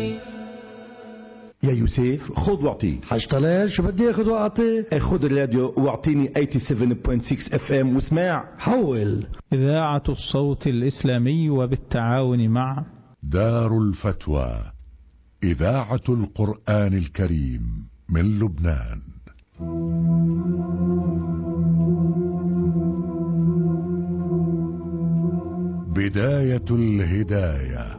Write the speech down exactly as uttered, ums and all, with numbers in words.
يا يوسف خذ واعطي. حاج طلال شو بدي اخذ واعطي؟ خذ الراديو واعطيني سبعة وثمانين فاصلة ستة اف ام واسمع. حول. إذاعة الصوت الإسلامي وبالتعاون مع دار الفتوى إذاعة القرآن الكريم من لبنان. بداية الهداية.